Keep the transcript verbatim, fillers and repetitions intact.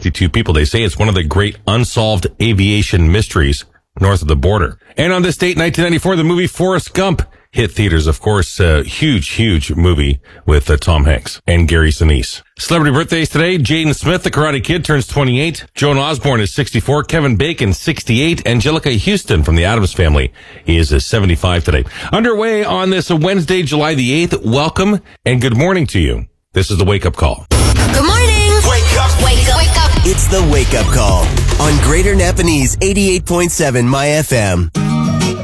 fifty-two people. They say it's one of the great unsolved aviation mysteries north of the border. And on this date, nineteen ninety-four, the movie Forrest Gump hit theaters. Of course, a uh, huge, huge movie with uh, Tom Hanks and Gary Sinise. Celebrity birthdays today. Jaden Smith, the Karate Kid, turns twenty-eight. Joan Osborne is sixty-four. Kevin Bacon, sixty-eight. Angelica Houston from the Addams Family is uh, seventy-five today. Underway on this uh, Wednesday, July the eighth. Welcome and good morning to you. This is the Wake Up Call. Good morning. Wake up. Wake up. Wake up. It's the Wake Up Call on Greater Napanese eighty-eight point seven My F M.